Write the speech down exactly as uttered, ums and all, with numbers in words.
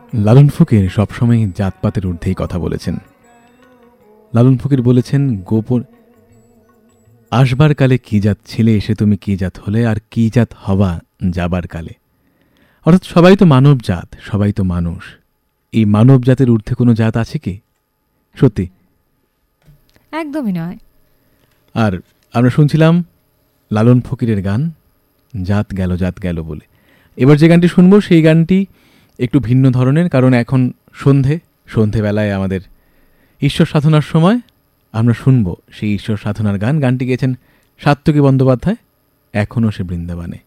লালন ফকির সবসময় জাতপাতের ঊর্ধ্বেই কথা বলেছেন। লালন ফকির বলেছেন, গোপন আসবার কালে কি জাত ছিলে, এসে তুমি কি জাত হলে, আর কি জাত হবা যাবার কালে। অর্থাৎ সবাই তো মানব জাত, সবাই তো মানুষ। এই মানব জাতের ঊর্ধ্বে কোনো জাত আছে কি? সত্যি একদমই নয়। আর আমরা শুনছিলাম লালন ফকিরের গান জাত গেল জাত গেল বলে। এবার যে গানটি শুনবো সেই গানটি একটু ভিন্ন ধরনের, কারণ এখন সন্ধে সন্ধেবেলায় আমাদের ঈশ্বর সাধনার সময় আমরা শুনবো সেই ঈশ্বর সাধনার গান। গানটি গেয়েছেন সাত্তকী বন্দ্যোপাধ্যায়, এখনও সে বৃন্দাবনে।